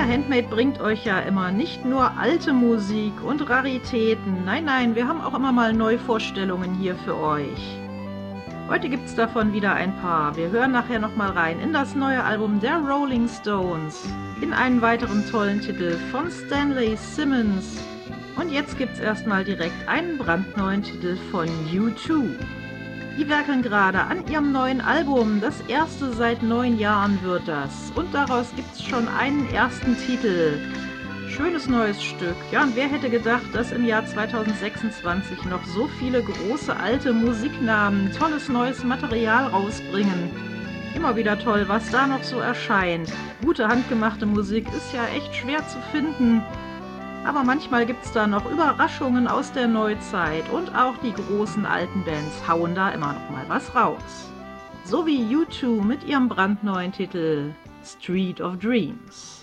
Ja, Handmade bringt euch ja immer nicht nur alte Musik und Raritäten. Nein, nein, wir haben auch immer mal Neuvorstellungen hier für euch. Heute gibt's davon wieder ein paar. Wir hören nachher nochmal rein in das neue Album der Rolling Stones, in einen weiteren tollen Titel von Stanley Simmons. Und jetzt gibt's erstmal direkt einen brandneuen Titel von U2. Die werkeln gerade an ihrem neuen Album, das erste seit 9 Jahren wird das. Und daraus gibt's schon einen ersten Titel. Schönes neues Stück. Ja, und wer hätte gedacht, dass im Jahr 2026 noch so viele große alte Musiknamen tolles neues Material rausbringen. Immer wieder toll, was da noch so erscheint. Gute handgemachte Musik ist ja echt schwer zu finden. Aber manchmal gibt's da noch Überraschungen aus der Neuzeit und auch die großen alten Bands hauen da immer noch mal was raus. So wie U2 mit ihrem brandneuen Titel Street of Dreams.